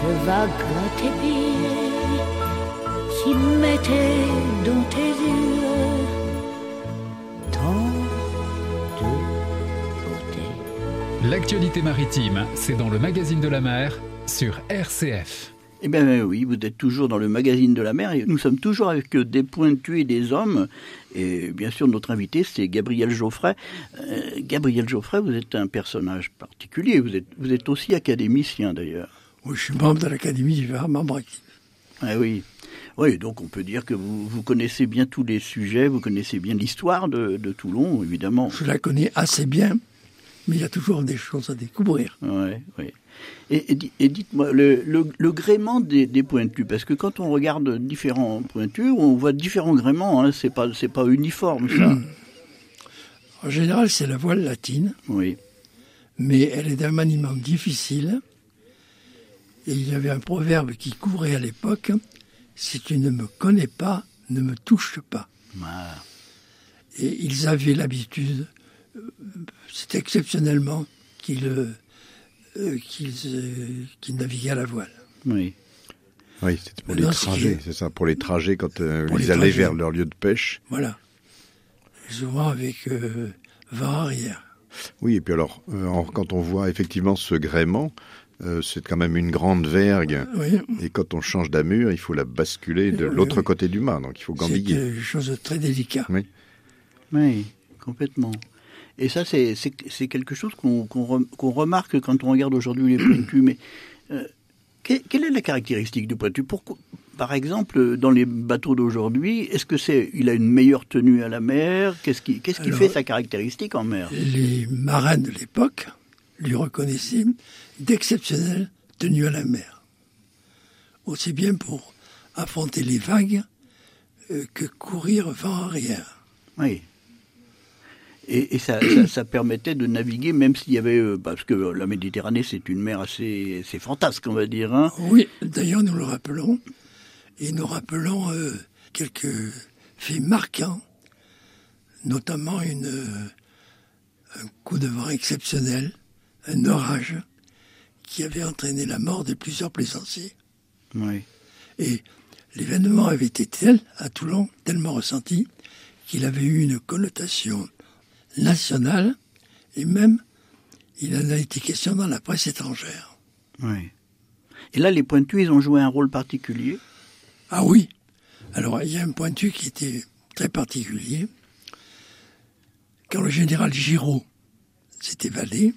ce vague à tes pieds qui mettait dans tes yeux tant de beauté. L'actualité maritime, c'est dans le magazine de la mer sur RCF. Eh bien oui, vous êtes toujours dans le magazine de la mer et nous sommes toujours avec des pointus et des hommes. Et bien sûr, notre invité, c'est Gabriel Geoffray. Gabriel Geoffray, vous êtes un personnage particulier. Vous êtes aussi académicien d'ailleurs. Oui, je suis membre de l'Académie du Var, membre actif. Ah oui. Oui, donc on peut dire que vous connaissez bien tous les sujets, vous connaissez bien l'histoire de Toulon, évidemment. Je la connais assez bien, mais il y a toujours des choses à découvrir. Oui, oui. Et dites-moi, le gréement des pointus, parce que quand on regarde différents pointus, on voit différents gréements, hein, c'est pas uniforme ça. En général, c'est la voile latine, oui. Mais elle est d'un maniement difficile. Et il y avait un proverbe qui courait à l'époque, « Si tu ne me connais pas, ne me touche pas Ah. ». Et ils avaient l'habitude, c'est exceptionnellement qu'ils naviguaient à la voile. Oui. Oui, c'est pour les trajets, c'est ça, pour les trajets quand ils allaient vers leur lieu de pêche. Voilà. Souvent avec vent arrière. Oui, et puis alors, quand on voit effectivement ce gréement, c'est quand même une grande vergue. Oui. Et quand on change d'amure, il faut la basculer de l'autre côté du mât, donc il faut gambiller. C'est une chose très délicate. Oui. Oui, complètement. Et ça, c'est quelque chose qu'on remarque quand on regarde aujourd'hui les pointus. Mais quelle est la caractéristique du pointu? Pourquoi, par exemple, dans les bateaux d'aujourd'hui, est-ce que il a une meilleure tenue à la mer? Qu'est-ce qui fait sa caractéristique en mer? Les marins de l'époque lui reconnaissaient d'exceptionnelles tenues à la mer. Aussi bien pour affronter les vagues que courir vent arrière. Oui. Et ça permettait de naviguer, même s'il y avait... parce que la Méditerranée, c'est une mer assez fantasque, on va dire. Hein. Oui, d'ailleurs, nous le rappelons. Et nous rappelons quelques faits marquants, notamment un coup de vent exceptionnel, un orage, qui avait entraîné la mort de plusieurs plaisanciers. Oui. Et l'événement avait été tel, à Toulon, tellement ressenti, qu'il avait eu une connotation nationale, et même, il en a été question dans la presse étrangère. Oui. Et là, les pointus, ils ont joué un rôle particulier? Ah oui. Alors, il y a un pointu qui était très particulier. Quand le général Giraud s'est évadé,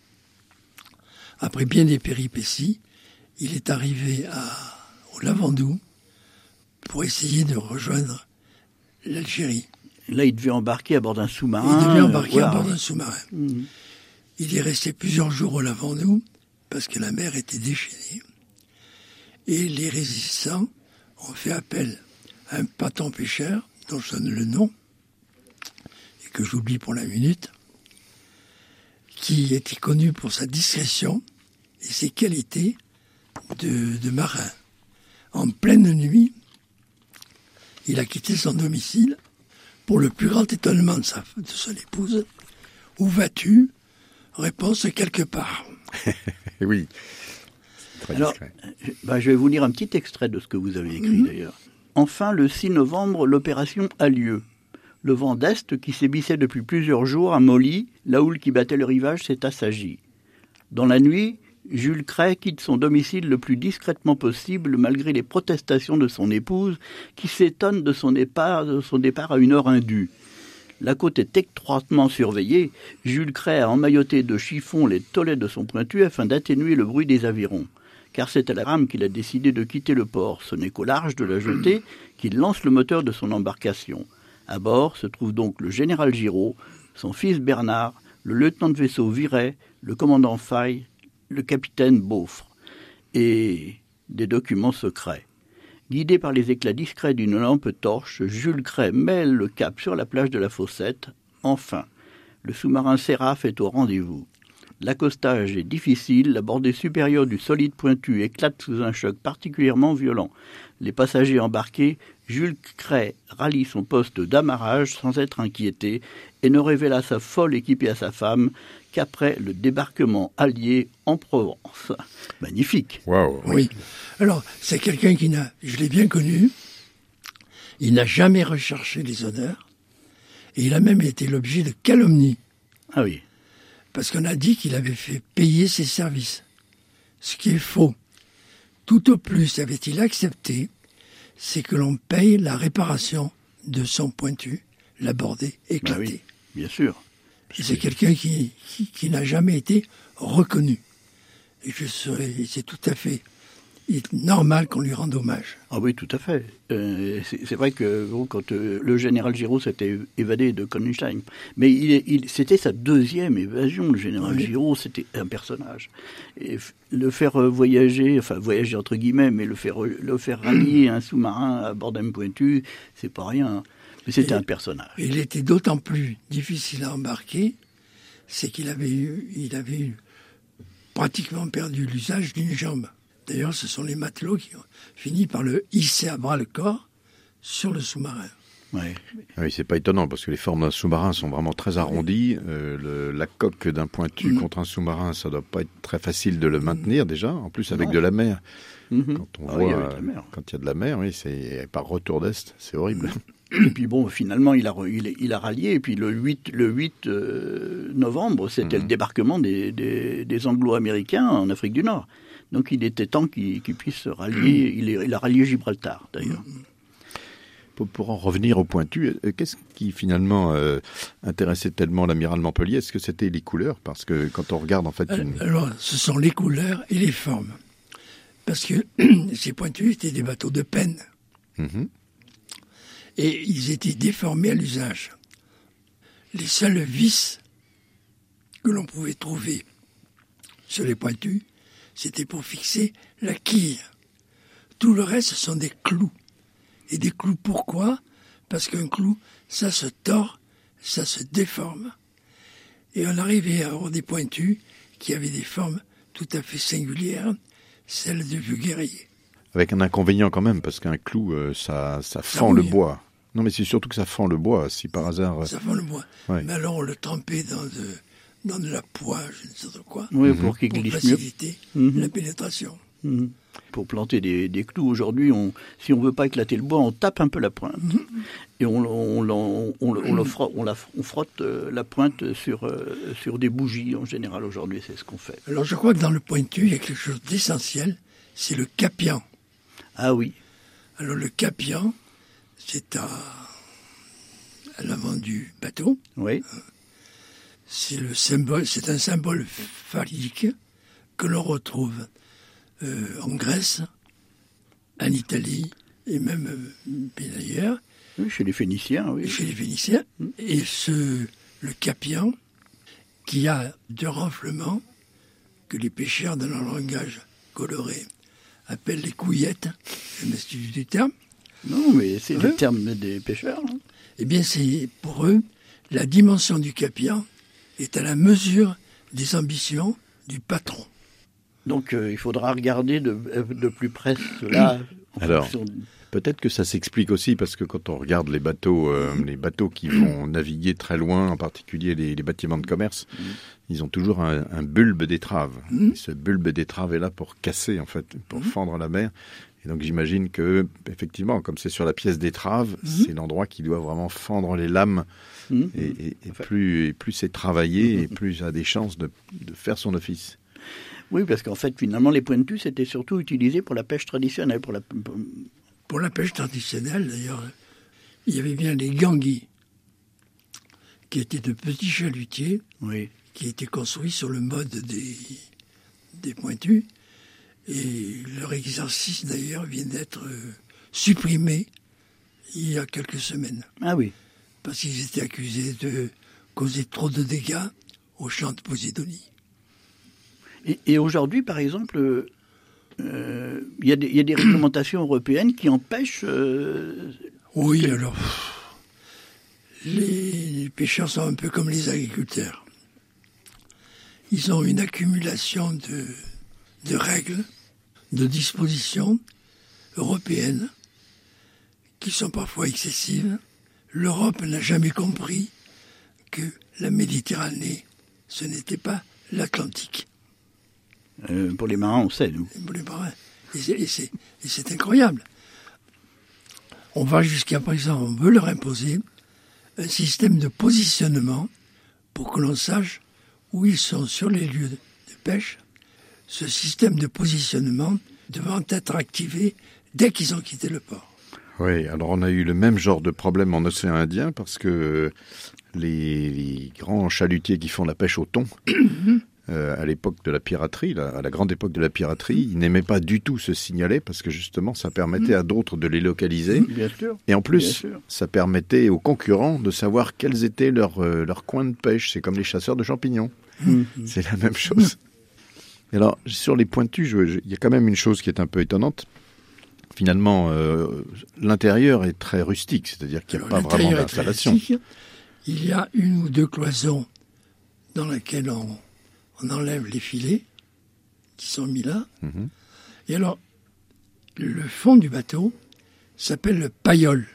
après bien des péripéties, il est arrivé au Lavandou pour essayer de rejoindre l'Algérie. Là, il devait embarquer à bord d'un sous-marin. Il devait embarquer à bord d'un sous-marin. Mmh. Il est resté plusieurs jours au Lavandou parce que la mer était déchaînée. Et les résistants ont fait appel à un paton pêcheur, dont je donne le nom, et que j'oublie pour la minute, qui était connu pour sa discrétion et ses qualités de marin. En pleine nuit, il a quitté son domicile pour le plus grand étonnement de son épouse. « Où vas-tu ?» Réponse « quelque part. » Oui. Très Alors, je vais vous lire un petit extrait de ce que vous avez écrit d'ailleurs. Enfin, le 6 novembre, l'opération a lieu. Le vent d'est, qui sévissait depuis plusieurs jours, a molli, la houle qui battait le rivage s'est assagie. Dans la nuit, Jules Cray quitte son domicile le plus discrètement possible, malgré les protestations de son épouse, qui s'étonne de son départ à une heure indue. La côte est étroitement surveillée. Jules Cray a emmailloté de chiffon les tolets de son pointu afin d'atténuer le bruit des avirons. Car c'est à la rame qu'il a décidé de quitter le port. Ce n'est qu'au large de la jetée qu'il lance le moteur de son embarcation. À bord se trouve donc le général Giraud, son fils Bernard, le lieutenant de vaisseau Viret, le commandant Faye, le capitaine Beaufre, et des documents secrets. Guidé par les éclats discrets d'une lampe torche, Jules Cray mêle le cap sur la plage de la Fossette. Enfin, le sous-marin Séraph est au rendez-vous. L'accostage est difficile, la bordée supérieure du solide pointu éclate sous un choc particulièrement violent. Les passagers embarqués Jules Cret rallie son poste d'amarrage sans être inquiété et ne révéla sa folle équipée à sa femme qu'après le débarquement allié en Provence. Magnifique. Waouh. Oui. Alors, c'est quelqu'un je l'ai bien connu, il n'a jamais recherché les honneurs, et il a même été l'objet de calomnies. Ah oui. Parce qu'on a dit qu'il avait fait payer ses services. Ce qui est faux. Tout au plus avait-il accepté, c'est que l'on paye la réparation de son pointu, la bordée éclatée. Bah oui, bien sûr. Et c'est quelqu'un qui n'a jamais été reconnu. Et c'est tout à fait normal qu'on lui rende hommage. Ah oui, tout à fait. C'est vrai que quand le général Giraud s'était évadé de Königstein, mais c'était sa deuxième évasion, le général Giraud, c'était un personnage. Et le faire voyager entre guillemets, mais le faire rallier un sous-marin à bord d'un pointu, c'est pas rien. Mais c'était un personnage. Il était d'autant plus difficile à embarquer, c'est qu'il avait pratiquement perdu l'usage d'une jambe. D'ailleurs, ce sont les matelots qui ont fini par le hisser à bras-le-corps sur le sous-marin. Ouais. Oui, c'est pas étonnant parce que les formes d'un sous-marin sont vraiment très arrondies. La coque d'un pointu contre un sous-marin, ça doit pas être très facile de le maintenir déjà. En plus avec de la mer. Quand on voit, quand il y a de la mer, oui, c'est par retour d'est, c'est horrible. Et puis bon, finalement, il a rallié. Et puis le 8 novembre, c'était le débarquement des Anglo-Américains en Afrique du Nord. Donc il était temps qu'il puisse rallier. Il a rallié Gibraltar, d'ailleurs. Pour en revenir au pointu, qu'est-ce qui finalement intéressait tellement l'amiral Nampelier ? Est-ce que c'était les couleurs ? Parce que quand on regarde en fait... Alors, ce sont les couleurs et les formes. Parce que ces pointus étaient des bateaux de peine. Et ils étaient déformés à l'usage. Les seules vis que l'on pouvait trouver sur les pointus, c'était pour fixer la quille. Tout le reste, ce sont des clous. Et des clous, pourquoi ? Parce qu'un clou, ça se tord, ça se déforme. Et on arrivait à avoir des pointus qui avaient des formes tout à fait singulières, celles de vieux guerriers. Avec un inconvénient quand même, parce qu'un clou, ça fend le bois. Non, mais c'est surtout que ça fend le bois, si par hasard... Ça fend le bois. Ouais. Mais alors, on le trempait dans de la poix, je ne sais pas quoi, pour qu'il glisse faciliter la pénétration. Pour planter des clous, aujourd'hui, si on ne veut pas éclater le bois, on tape un peu la pointe. Et on frotte la pointe sur des bougies, en général, aujourd'hui, c'est ce qu'on fait. Alors, je crois que dans le pointu, il y a quelque chose d'essentiel, c'est le capian. Ah oui. Alors, le capian, c'est à l'avant du bateau. Oui. C'est un symbole phallique que l'on retrouve en Grèce, en Italie et même ailleurs. Oui, chez les Phéniciens, oui. Chez les Phéniciens. Et le capian, qui a deux renflements que les pêcheurs, dans leur langage coloré, appellent les couillettes. Je m'excuse du terme. Non, mais c'est le terme des pêcheurs. Hein. Eh bien, c'est pour eux, la dimension du capian est à la mesure des ambitions du patron. Donc, il faudra regarder de plus près cela. Alors, peut-être que ça s'explique aussi, parce que quand on regarde les bateaux qui vont naviguer très loin, en particulier les bâtiments de commerce, ils ont toujours un bulbe d'étrave. Et ce bulbe d'étrave est là pour casser, en fait, pour fendre la mer. Et donc j'imagine que, effectivement, comme c'est sur la pièce d'étrave, c'est l'endroit qui doit vraiment fendre les lames. Et plus c'est travaillé, et plus ça a des chances de faire son office. Oui, parce qu'en fait, finalement, les pointus étaient surtout utilisés pour la pêche traditionnelle. Pour la pêche traditionnelle, d'ailleurs, il y avait bien les ganguis, qui étaient de petits chalutiers, qui étaient construits sur le mode des pointus. Et leur exercice, d'ailleurs, vient d'être supprimé il y a quelques semaines. Ah oui. Parce qu'ils étaient accusés de causer trop de dégâts aux champs de Poséidonie. Et aujourd'hui, par exemple, il y a des réglementations européennes qui empêchent... Oui, alors... Les pêcheurs sont un peu comme les agriculteurs. Ils ont une accumulation de règles, de dispositions européennes qui sont parfois excessives. L'Europe n'a jamais compris que la Méditerranée, ce n'était pas l'Atlantique. Pour les marins, on sait, nous. Pour les marins. Et c'est incroyable. On va jusqu'à présent, on veut leur imposer un système de positionnement pour que l'on sache où ils sont sur les lieux de pêche. Ce système de positionnement devant être activé dès qu'ils ont quitté le port. Oui, alors on a eu le même genre de problème en océan Indien parce que les grands chalutiers qui font la pêche au thon, à l'époque de la piraterie, à la grande époque de la piraterie, ils n'aimaient pas du tout se signaler parce que justement ça permettait à d'autres de les localiser. Bien sûr. Et en plus, ça permettait aux concurrents de savoir quels étaient leurs coins de pêche. C'est comme les chasseurs de champignons. C'est la même chose. Et alors, sur les pointus, il y a quand même une chose qui est un peu étonnante. Finalement, l'intérieur est très rustique, c'est-à-dire qu'il n'y a pas vraiment d'installation. Il y a une ou deux cloisons dans lesquelles on enlève les filets qui sont mis là. Et alors, le fond du bateau s'appelle le paillol.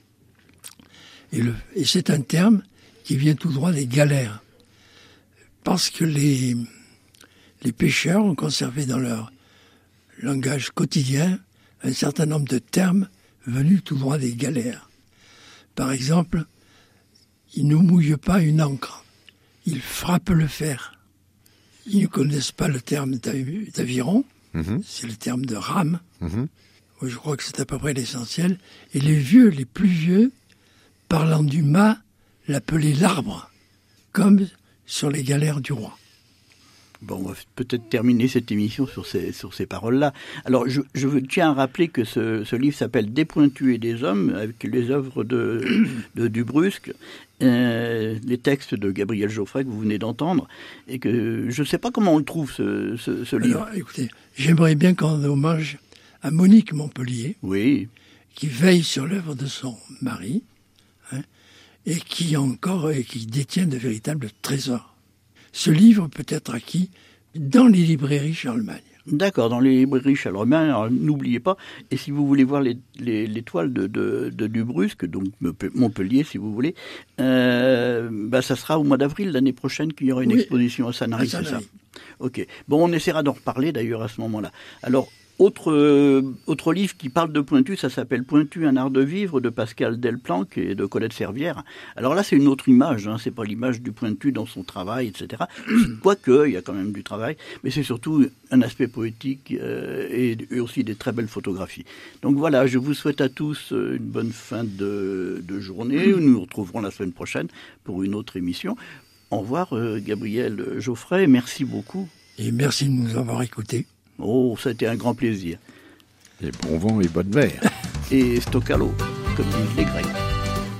Et c'est un terme qui vient tout droit des galères. Parce que les pêcheurs ont conservé dans leur langage quotidien un certain nombre de termes venus tout droit des galères. Par exemple, ils ne mouillent pas une ancre, ils frappent le fer. Ils ne connaissent pas le terme d'aviron, c'est le terme de rame. Je crois que c'est à peu près l'essentiel. Et les plus vieux, parlant du mât, l'appelaient l'arbre, comme sur les galères du roi. Bon, on va peut-être terminer cette émission sur ces paroles-là. Alors, je tiens à rappeler que ce livre s'appelle « Des pointus et des hommes » avec les œuvres de Dubrusque, les textes de Gabriel Geoffrey que vous venez d'entendre, et que je ne sais pas comment on le trouve, ce livre. Alors, écoutez, j'aimerais bien qu'on rende hommage à Monique Montpellier, qui veille sur l'œuvre de son mari, et qui détient de véritables trésors. Ce livre peut être acquis dans les librairies Charlemagne. D'accord, dans les librairies Charlemagne. Alors, n'oubliez pas, et si vous voulez voir les toiles de Dubrusque, donc Montpellier si vous voulez, ça sera au mois d'avril l'année prochaine qu'il y aura une exposition à Sanary, c'est ça ? Ok. Bon, on essaiera d'en reparler d'ailleurs à ce moment-là. Alors, autre livre qui parle de Pointu, ça s'appelle Pointu, un art de vivre, de Pascal Delplanque et de Colette Servière. Alors là, c'est une autre image, c'est pas l'image du Pointu dans son travail, etc. Quoique, il y a quand même du travail, mais c'est surtout un aspect poétique et aussi des très belles photographies. Donc voilà, je vous souhaite à tous une bonne fin de journée. Nous nous retrouverons la semaine prochaine pour une autre émission. Au revoir, Gabriel Geoffrey, merci beaucoup. Et merci de nous avoir écoutés. Oh, ça a été un grand plaisir. Et bon vent et bonne mer. Et stoccalo, comme disent les Grecs.